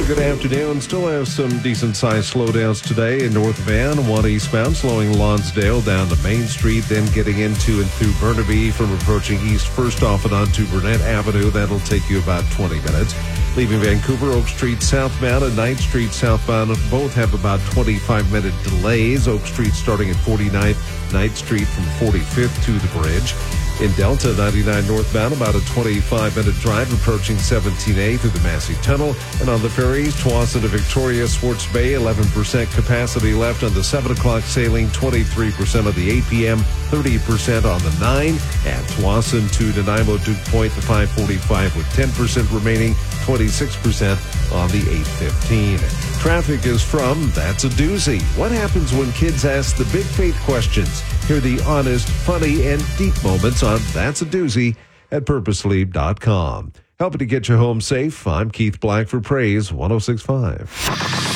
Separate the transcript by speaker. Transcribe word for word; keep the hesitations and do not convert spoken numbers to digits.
Speaker 1: good afternoon. Still have some decent-sized slowdowns today in North Van. One eastbound, slowing Lonsdale down to Main Street, then getting into and through Burnaby from approaching east first off and onto Burnett Avenue. That'll take you about twenty minutes. Leaving Vancouver, Oak Street southbound and ninth Street southbound both have about twenty-five minute delays. Oak Street starting at forty-ninth, ninth Street from forty-fifth to the bridge. In Delta, ninety-nine northbound, about a twenty-five minute drive approaching seventeen A through the Massey Tunnel. And on the ferries, Tsawwassen to Victoria, Swartz Bay, eleven percent capacity left on the seven o'clock sailing, twenty-three percent on the eight p.m., thirty percent on the nine. And Tsawwassen to Nanaimo, Duke Point, the five forty-five with ten percent remaining, twenty-six percent on the eight fifteen. Traffic is from That's a Doozy. What happens when kids ask the big faith questions? Hear the honest, funny, and deep moments on That's a Doozy at purpose leap dot com. Helping to get you home safe, I'm Keith Black for Praise one oh six point five.